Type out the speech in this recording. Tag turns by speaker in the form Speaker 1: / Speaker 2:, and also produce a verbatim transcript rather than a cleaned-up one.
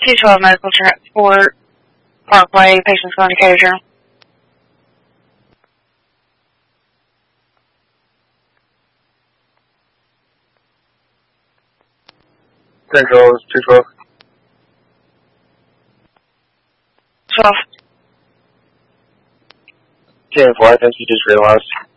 Speaker 1: T twelve Medical Transport, Parkway, patient's going to Kaiser.
Speaker 2: Central is two twelve.
Speaker 1: twelve.
Speaker 2: ten four, I think you just realized.